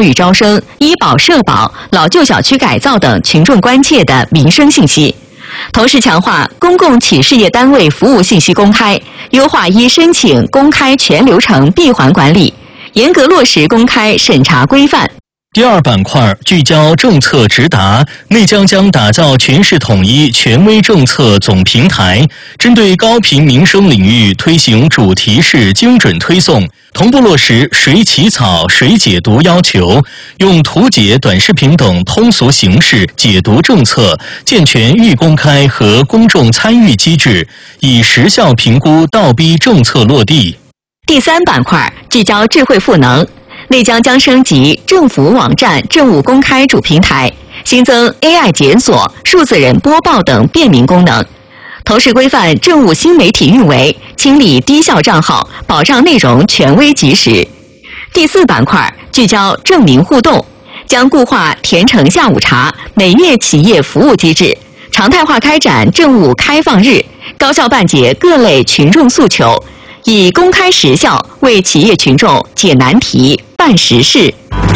育招生、医保社保、老旧小区改造等群众关切的民生信息。同时强化公共企事业单位服务信息公开，优化依申请公开全流程闭环管理，严格落实公开审查规范。 第二板块聚焦政策直达，内江将打造全市统一权威政策总平台，针对高频民生领域推行主题式精准推送，同步落实谁起草谁解读要求，用图解、短视频等通俗形式解读政策，健全预公开和公众参与机制，以时效评估倒逼政策落地。 第三板块聚焦智慧赋能。内江将升级政府网站政务公开主平台，新增 AI 检索、数字人播报等便民功能，同时规范政务新媒体运维，清理低效账号，保障内容权威及时。第四板块聚焦政民互动，将固化甜橙下午茶、每月企业服务机制，常态化开展政务开放日，高效办结各类群众诉求，以公开实效为企业群众解难题、办实事。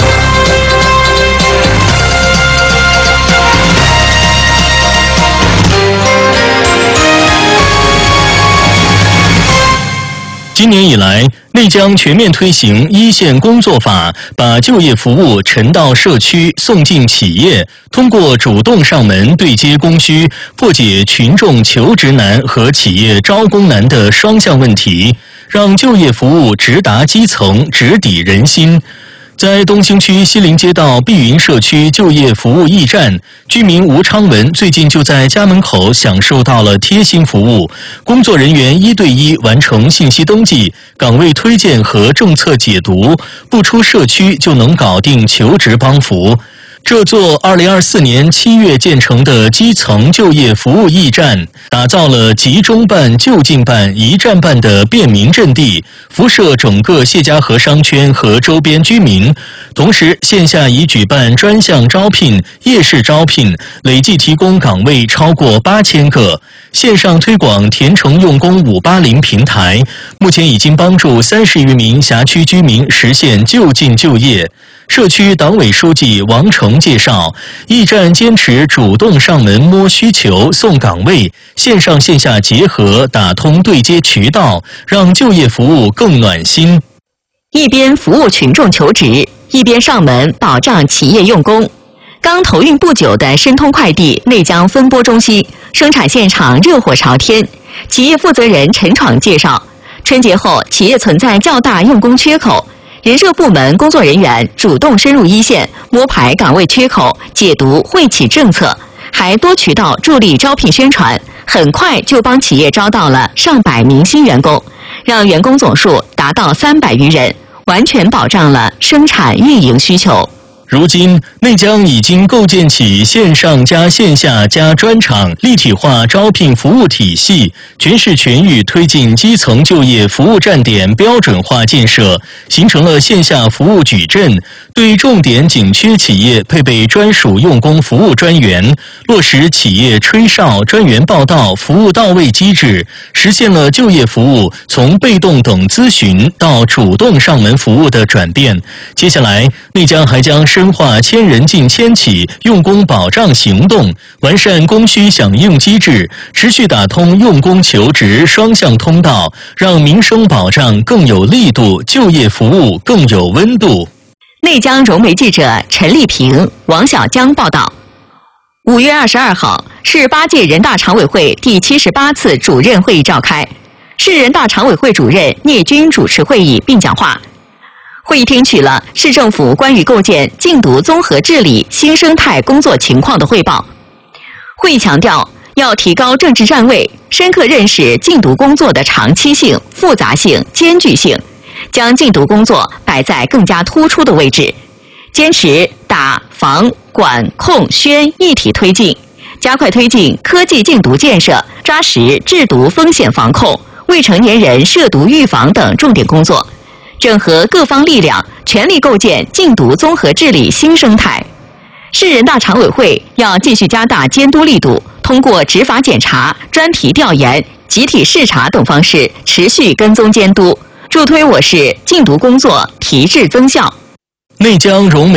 今年以来，内江全面推行一线工作法，把就业服务沉到社区，送进企业，通过主动上门对接供需，破解群众求职难和企业招工难的双向问题，让就业服务直达基层，直抵人心。在东兴区西林街道碧云社区就业服务驿站，居民吴昌文最近就在家门口享受到了贴心服务，工作人员1对1完成信息登记、岗位推荐和政策解读，不出社区就能搞定求职帮扶。这座2024年7月建成的基层就业服务驿站，打造了集中办、就近办、一站办的便民阵地，辐射整个谢家河商圈和周边居民。同时，线下已举办专项招聘、夜市招聘，累计提供岗位超过8000个。线上推广甜橙用工580平台，目前已经帮助30余名辖区居民实现就近就业。社区党委书记王成介绍，驿站坚持主动上门摸需求、送岗位，线上线下结合，打通对接渠道，让就业服务更暖心。 一边服务群众求职，一边上门保障企业用工。刚投运不久的申通快递内江分拨中心生产现场热火朝天，企业负责人陈闯介绍，春节后企业存在较大用工缺口，人社部门工作人员主动深入一线，摸排岗位缺口，解读惠企政策，还多渠道助力招聘宣传，很快就帮企业招到了上百名新员工，让员工总数达到300余人，完全保障了生产运营需求。 如今，内江已经构建起线上加线下加专场立体化招聘服务体系，全市全域推进基层就业服务站点标准化建设，形成了线下服务矩阵，对重点紧缺企业配备专属用工服务专员，落实企业吹哨、专员报到、服务到位机制，实现了就业服务从被动等咨询到主动上门服务的转变。接下来，内江还将深化千人进千企用工保障行动，完善供需响应机制，持续打通用工求职双向通道，让民生保障更有力度，就业服务更有温度。 内江融媒记者陈丽萍、王小江报道。5月22号，市8届人大常委会第78次主任会议召开，市人大常委会主任聂军主持会议并讲话。会议听取了市政府关于构建禁毒综合治理新生态工作情况的汇报。会议强调，要提高政治站位，深刻认识禁毒工作的长期性、复杂性、艰巨性，将禁毒工作摆在更加突出的位置，坚持打、防、管、控、宣一体推进，加快推进科技禁毒建设，抓实制毒风险防控、未成年人涉毒预防等重点工作，整合各方力量，全力构建禁毒综合治理新生态。市人大常委会要继续加大监督力度，通过执法检查、专题调研、集体视察等方式持续跟踪监督，助推我市禁毒工作提质增效。 内江融媒